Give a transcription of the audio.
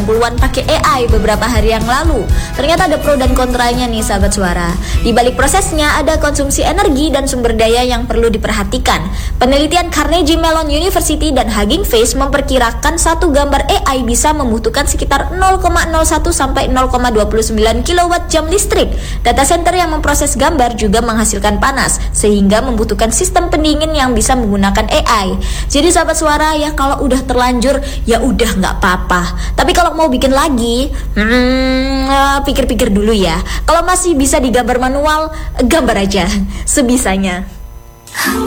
90-an pakai AI beberapa hari yang lalu. Ternyata ada pro dan kontranya nih sahabat suara. Di balik prosesnya ada konsumsi energi dan sumber daya yang perlu diperhatikan. Penelitian Carnegie Mellon University dan Hugging Face memperkirakan satu gambar AI bisa membutuhkan sekitar 0,01 sampai 0,29 kWh listrik. Data center yang memproses gambar juga menghasilkan panas, sehingga membutuhkan sistem pendingin yang bisa menggunakan AI. Jadi sahabat suara ya, kalau udah terlanjur ya udah nggak apa-apa. Tapi kalau mau bikin lagi, pikir-pikir dulu ya. Kalau masih bisa digambar manual, gambar aja sebisanya.